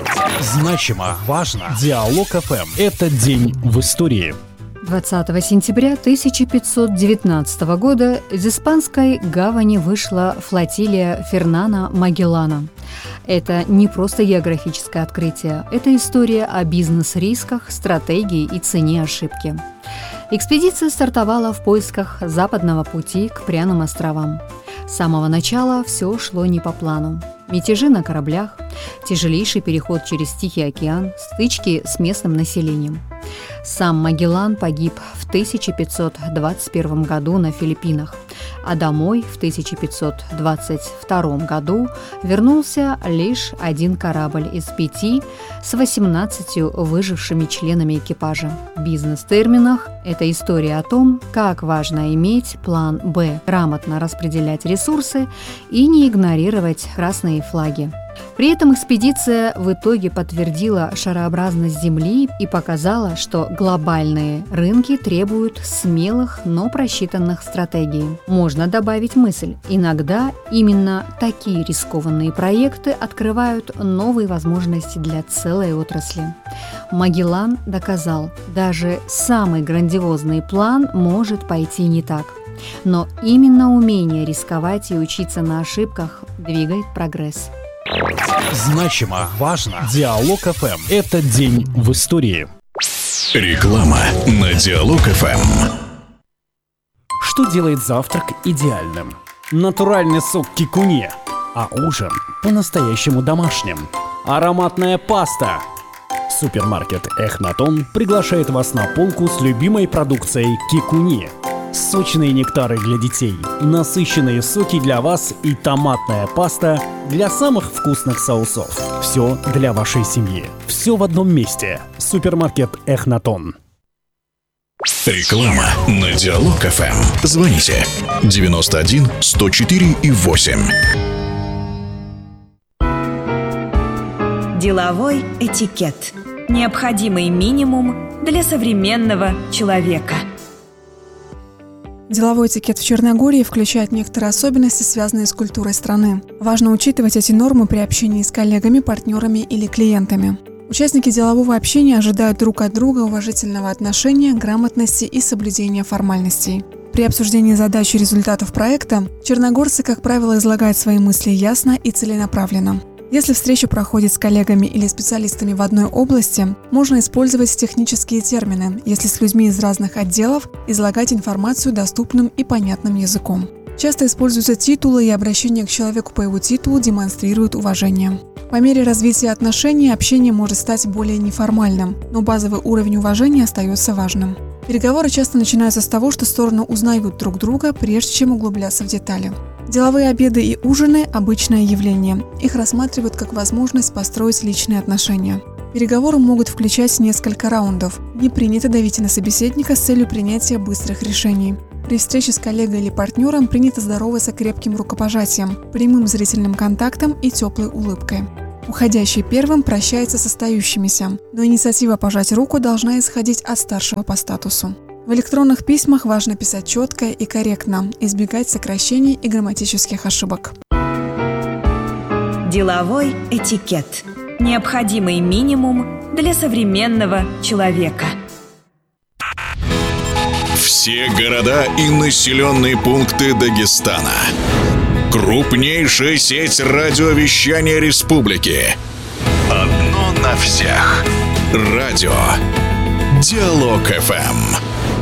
Значимо, важно. Диалог ФМ. Это день в истории. 20 сентября 1519 года из испанской гавани вышла флотилия Фернана Магеллана. Это не просто географическое открытие, это история о бизнес-рисках, стратегии и цене ошибки. Экспедиция стартовала в поисках западного пути к Пряным островам. С самого начала все шло не по плану. Мятежи на кораблях, тяжелейший переход через Тихий океан, стычки с местным населением. Сам Магеллан погиб в 1521 году на Филиппинах, а домой в 1522 году вернулся лишь один корабль из 5 с 18 выжившими членами экипажа. В бизнес-терминах это история о том, как важно иметь план «Б», грамотно распределять ресурсы и не игнорировать красные флаги. При этом экспедиция в итоге подтвердила шарообразность Земли и показала, что глобальные рынки требуют смелых, но просчитанных стратегий. Можно добавить мысль: иногда именно такие рискованные проекты открывают новые возможности для целой отрасли. Магеллан доказал, даже самый грандиозный план может пойти не так. Но именно умение рисковать и учиться на ошибках двигает прогресс. Значимо, важно. Диалог ФМ. Это день в истории. Реклама на Диалог ФМ. Что делает завтрак идеальным? Натуральный сок кикуне, а ужин по-настоящему домашним. Ароматная паста. Супермаркет Эхнатон приглашает вас на полку с любимой продукцией кикуне. Сочные нектары для детей, насыщенные соки для вас и томатная паста для самых вкусных соусов. Все для вашей семьи. Все в одном месте. Супермаркет Эхнатон. Реклама на Диалог ФМ. Звоните 91 104 и 8. Деловой этикет. Необходимый минимум для современного человека. Деловой этикет в Черногории включает некоторые особенности, связанные с культурой страны. Важно учитывать эти нормы при общении с коллегами, партнерами или клиентами. Участники делового общения ожидают друг от друга уважительного отношения, грамотности и соблюдения формальностей. При обсуждении задач и результатов проекта черногорцы, как правило, излагают свои мысли ясно и целенаправленно. Если встреча проходит с коллегами или специалистами в одной области, можно использовать технические термины, если с людьми из разных отделов излагать информацию доступным и понятным языком. Часто используются титулы, и обращение к человеку по его титулу демонстрирует уважение. По мере развития отношений общение может стать более неформальным, но базовый уровень уважения остается важным. Переговоры часто начинаются с того, что стороны узнают друг друга, прежде чем углубляться в детали. Деловые обеды и ужины – обычное явление. Их рассматривают как возможность построить личные отношения. Переговоры могут включать несколько раундов. Не принято давить на собеседника с целью принятия быстрых решений. При встрече с коллегой или партнером принято здороваться крепким рукопожатием, прямым зрительным контактом и теплой улыбкой. Уходящий первым прощается с остающимися, но инициатива пожать руку должна исходить от старшего по статусу. В электронных письмах важно писать четко и корректно, избегать сокращений и грамматических ошибок. Деловой этикет. Необходимый минимум для современного человека. Все города и населенные пункты Дагестана. Крупнейшая сеть радиовещания республики. Одно на всех. Радио Диалог ФМ.